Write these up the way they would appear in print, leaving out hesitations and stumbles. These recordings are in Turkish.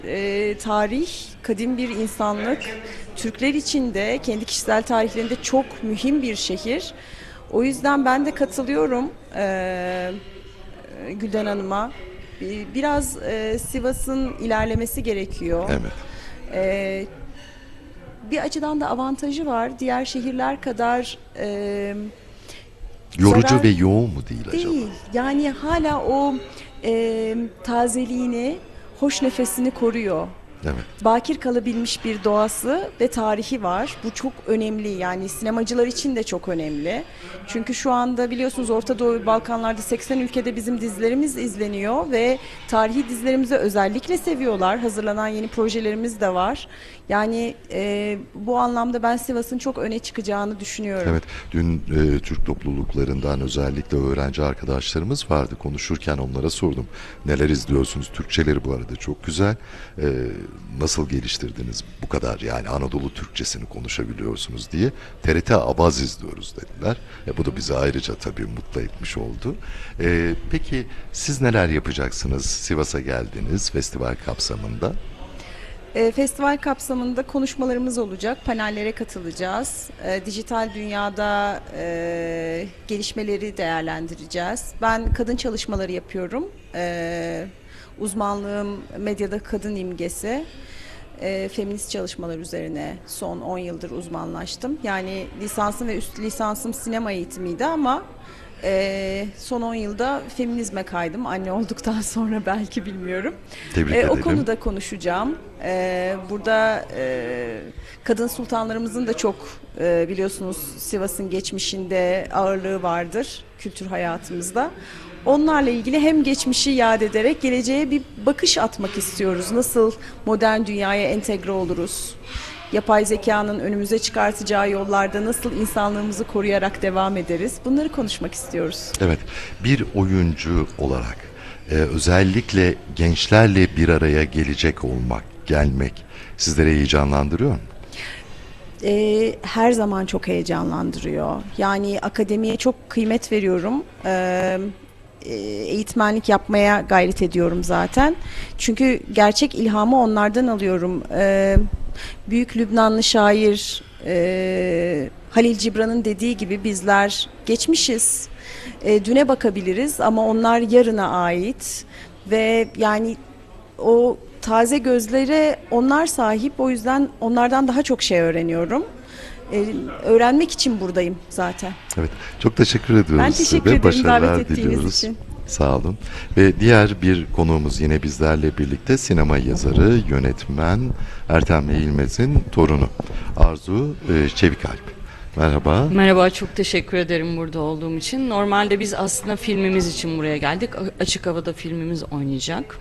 Tarih, kadim bir insanlık. Türkler için de kendi kişisel tarihlerinde çok mühim bir şehir. O yüzden ben de katılıyorum Gülden Hanım'a. Biraz Sivas'ın ilerlemesi gerekiyor. Evet. E, Bir açıdan da avantajı var. Diğer şehirler kadar Yorucu zarar ve yoğun mu değil acaba? değil. Yani hala o tazeliğini, hoş nefesini koruyor. Evet. Bakir kalabilmiş bir doğası ve tarihi var. Bu çok önemli, yani sinemacılar için de çok önemli. Çünkü şu anda biliyorsunuz Orta Doğu ve Balkanlarda 80 ülkede bizim dizilerimiz izleniyor ve tarihi dizilerimizi özellikle seviyorlar. Hazırlanan yeni projelerimiz de var. Yani bu anlamda ben Sivas'ın çok öne çıkacağını düşünüyorum. Evet, dün Türk topluluklarından özellikle öğrenci arkadaşlarımız vardı. Konuşurken onlara sordum. Neler izliyorsunuz? Türkçeleri bu arada çok güzel. Nasıl geliştirdiniz bu kadar, yani Anadolu Türkçesini konuşabiliyorsunuz diye. TRT Abaz izliyoruz dediler. Bu da bizi ayrıca tabii mutlu etmiş oldu. Peki siz neler yapacaksınız? Sivas'a geldiniz festival kapsamında. Festival kapsamında konuşmalarımız olacak, panellere katılacağız. Dijital dünyada gelişmeleri değerlendireceğiz. Ben kadın çalışmaları yapıyorum. Uzmanlığım medyada kadın imgesi. Feminist çalışmalar üzerine son 10 yıldır uzmanlaştım. Yani lisansım ve üst lisansım sinema eğitimiydi ama son 10 yılda feminizme kaydım. Anne olduktan sonra belki bilmiyorum. Tebrik O ederim. konuda konuşacağım. Burada kadın sultanlarımızın da çok biliyorsunuz Sivas'ın geçmişinde ağırlığı vardır kültür hayatımızda. Onlarla ilgili hem geçmişi yad ederek geleceğe bir bakış atmak istiyoruz. Nasıl modern dünyaya entegre oluruz? Yapay zekanın önümüze çıkartacağı yollarda nasıl insanlığımızı koruyarak devam ederiz? Bunları konuşmak istiyoruz. Evet, bir oyuncu olarak özellikle gençlerle bir araya gelecek olmak, gelmek sizlere heyecanlandırıyor mu? Her zaman çok heyecanlandırıyor. Yani akademiye çok kıymet veriyorum. Eğitmenlik yapmaya gayret ediyorum zaten. Çünkü gerçek ilhamı onlardan alıyorum. Büyük Lübnanlı şair Halil Cibran'ın dediği gibi bizler geçmişiz. Düne bakabiliriz ama onlar yarına ait ve yani o taze gözlere onlar sahip. O yüzden onlardan daha çok şey öğreniyorum. Öğrenmek için buradayım zaten. Evet, çok teşekkür ediyoruz Ben size teşekkür ve ederim davet başarılar ettiğiniz diliyoruz. için. Sağ olun. Ve diğer bir konuğumuz yine bizlerle birlikte sinema yazarı, yönetmen Ertem Eğilmez'in torunu Arzu Çevikalp. Merhaba. Merhaba, çok teşekkür ederim burada olduğum için. Normalde biz aslında filmimiz için buraya geldik. Açık havada filmimiz oynayacak.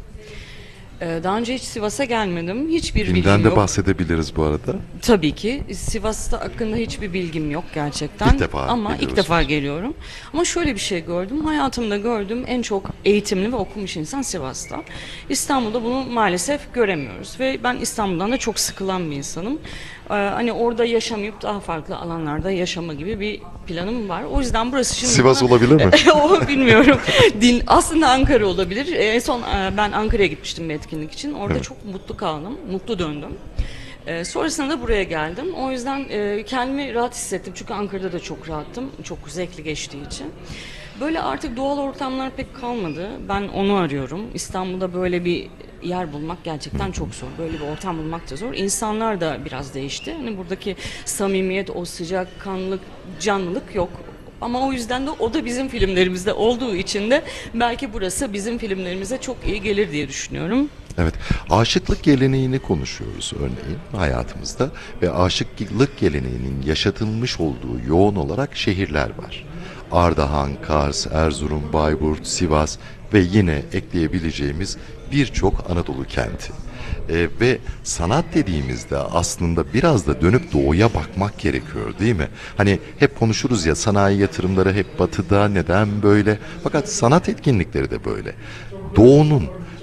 Daha önce hiç Sivas'a gelmedim. Hiçbir Filmden bilgim de yok. bahsedebiliriz bu arada. Tabii ki. Sivas'ta hakkında hiçbir bilgim yok gerçekten. İlk defa Ama ilk geliyorsunuz. defa geliyorum. Ama şöyle bir şey gördüm. Hayatımda gördüğüm en çok eğitimli ve okumuş insan Sivas'ta. İstanbul'da bunu maalesef göremiyoruz. Ve ben İstanbul'dan da çok sıkılan bir insanım. Hani orada yaşamayıp daha farklı alanlarda yaşama gibi bir planım var. O yüzden burası şimdi... Sivas olabilir mi? O bilmiyorum. Aslında Ankara olabilir. En son ben Ankara'ya gitmiştim bir etkinlik için. Orada Evet. çok mutlu kaldım. Mutlu döndüm. Sonrasında da buraya geldim. O yüzden kendimi rahat hissettim. Çünkü Ankara'da da çok rahattım. Çok zevkli geçtiği için. Böyle artık doğal ortamlar pek kalmadı. Ben onu arıyorum. İstanbul'da böyle bir yer bulmak gerçekten çok zor. Böyle bir ortam bulmak da zor. İnsanlar da biraz değişti. Hani buradaki samimiyet, o sıcakkanlılık, canlılık yok. Ama o yüzden de o da bizim filmlerimizde olduğu için de belki burası bizim filmlerimize çok iyi gelir diye düşünüyorum. Evet, aşıklık geleneğini konuşuyoruz örneğin hayatımızda ve aşıklık geleneğinin yaşatılmış olduğu yoğun olarak şehirler var. Ardahan, Kars, Erzurum, Bayburt, Sivas ve yine ekleyebileceğimiz birçok Anadolu kenti. Ve sanat dediğimizde aslında biraz da dönüp doğuya bakmak gerekiyor, değil mi? Hani hep konuşuruz ya, sanayi yatırımları hep batıda, neden böyle? Fakat sanat etkinlikleri de böyle. Doğunun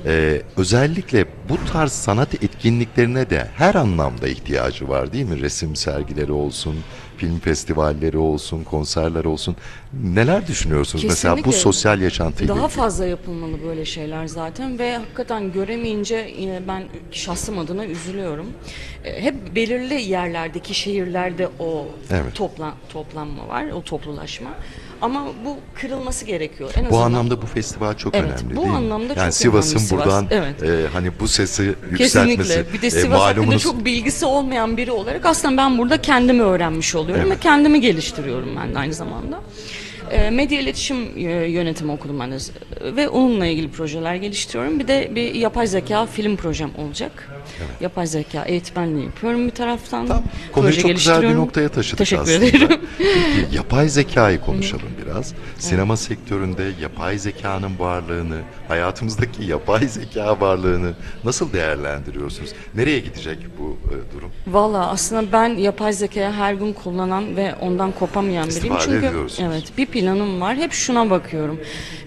Özellikle bu tarz sanat etkinliklerine de her anlamda ihtiyacı var değil mi? Resim sergileri olsun, film festivalleri olsun, konserler olsun. Neler düşünüyorsunuz mesela bu Kesinlikle. sosyal yaşantıyla Daha ilgili? fazla yapılmalı böyle şeyler zaten ve hakikaten göremeyince ben şahsım adına üzülüyorum. Hep belirli yerlerdeki şehirlerde o Evet. toplanma var, o toplulaşma. Ama bu kırılması gerekiyor. En Bu azından anlamda bu festival çok Evet, önemli bu değil mi? anlamda Yani çok Sivas'ın önemli Sivas. buradan Evet. hani bu sesi yükseltmesi. Kesinlikle. Bir de Sivas hakkında malumunuz çok bilgisi olmayan biri olarak aslında ben burada kendimi öğrenmiş oluyorum Evet. ve kendimi geliştiriyorum ben de aynı zamanda. Medya iletişim yönetimi okudum ben de ve onunla ilgili projeler geliştiriyorum. Bir de bir yapay zeka film projem olacak. Yapay zeka eğitmenliği yapıyorum bir taraftan. Tam konuyu Proje çok güzel bir geliştiriyorum. noktaya taşıdık Teşekkür aslında. ederim. Peki yapay zekayı konuşalım biraz. Sinema sektöründe yapay zekanın varlığını, hayatımızdaki yapay zeka varlığını nasıl değerlendiriyorsunuz? Nereye gidecek bu durum? Valla aslında ben yapay zekayı her gün kullanan ve ondan kopamayan biriyim. İstifade Çünkü ediyorsunuz. evet bir planım var. Hep şuna bakıyorum.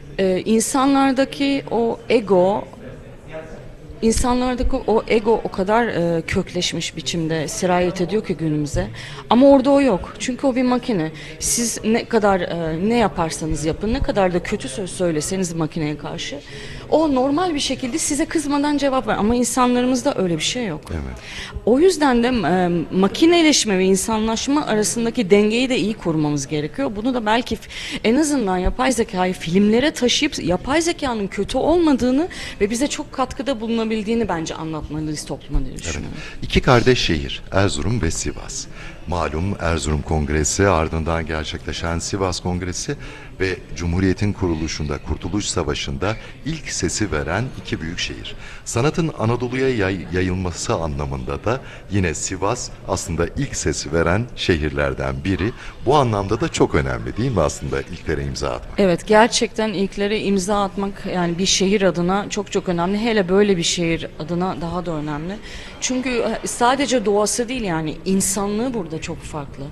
İnsanlardaki o ego İnsanlardaki o ego o kadar kökleşmiş biçimde sirayet ediyor ki günümüze. Ama orada o yok. Çünkü o bir makine. Siz ne kadar ne yaparsanız yapın, ne kadar da kötü söz söyleseniz makineye karşı, o normal bir şekilde size kızmadan cevap ver. Ama insanlarımızda öyle bir şey yok. Evet. O yüzden de makineleşme ve insanlaşma arasındaki dengeyi de iyi kurmamız gerekiyor. Bunu da belki en azından yapay zekayı filmlere taşıyıp yapay zekanın kötü olmadığını ve bize çok katkıda bulunabildiğini bence anlatmalıyız topluma diye düşünüyorum. İki kardeş şehir, Erzurum ve Sivas. Malum Erzurum Kongresi, ardından gerçekleşen Sivas Kongresi ve Cumhuriyet'in kuruluşunda, Kurtuluş Savaşı'nda ilk sesi veren iki büyük şehir. Sanatın Anadolu'ya yayılması anlamında da yine Sivas aslında ilk sesi veren şehirlerden biri. Bu anlamda da çok önemli değil mi aslında ilklere imza atmak? Evet, gerçekten ilklere imza atmak yani bir şehir adına çok çok önemli. Hele böyle bir şehir adına daha da önemli. Çünkü sadece doğası değil yani insanlığı burada çok farklı.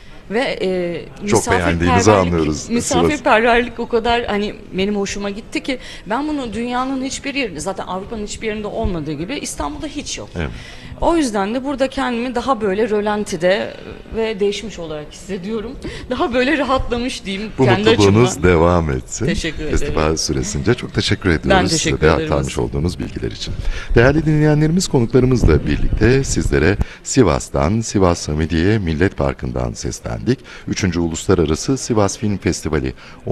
Ve Çok beğendiğinizi anlıyoruz. misafirperverlik o kadar hani benim hoşuma gitti ki ben bunu dünyanın hiçbir yerinde zaten Avrupa'nın hiçbir yerinde olmadığı gibi İstanbul'da hiç yok. Evet. O yüzden de burada kendimi daha böyle rölantide ve değişmiş olarak hissediyorum. Daha böyle rahatlamış diyeyim Bu kendi mutluluğunuz açımdan. devam etsin. Teşekkür ederim. Festival süresince çok teşekkür ediyoruz Ben teşekkür size ve ederim. aktarmış olduğunuz bilgiler için. Değerli dinleyenlerimiz, konuklarımızla birlikte sizlere Sivas'tan, Sivas Hamidiye Millet Parkı'ndan seslendik. 3. Uluslararası Sivas Film Festivali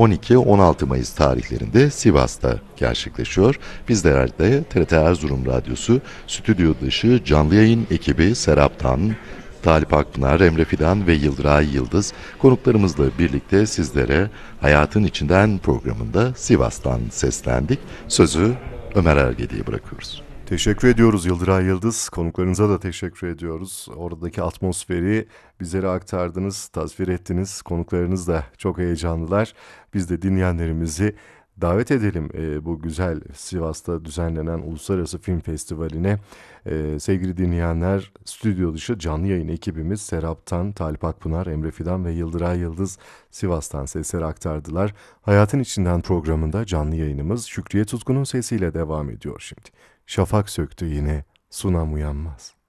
12-16 Mayıs tarihlerinde Sivas'ta gerçekleşiyor. Bizler de TRT Erzurum Radyosu stüdyo dışı canlı yayın ekibi Serap Tan, Talip Akpınar, Emre Fidan ve Yıldıray Yıldız konuklarımızla birlikte sizlere Hayatın İçinden programında Sivas'tan seslendik. Sözü Ömer Ergedi'ye bırakıyoruz. Teşekkür ediyoruz Yıldıray Yıldız. Konuklarınıza da teşekkür ediyoruz. Oradaki atmosferi bizlere aktardınız, tasvir ettiniz. Konuklarınız da çok heyecanlılar. Biz de dinleyenlerimizi davet edelim bu güzel Sivas'ta düzenlenen Uluslararası Film Festivali'ne. Sevgili dinleyenler, stüdyo dışı canlı yayın ekibimiz Serap Tan, Talip Akpınar, Emre Fidan ve Yıldıray Yıldız Sivas'tan sesleri aktardılar. Hayatın İçinden programında canlı yayınımız Şükriye Tutkun'un sesiyle devam ediyor şimdi. Şafak söktü yine, sunam uyanmaz.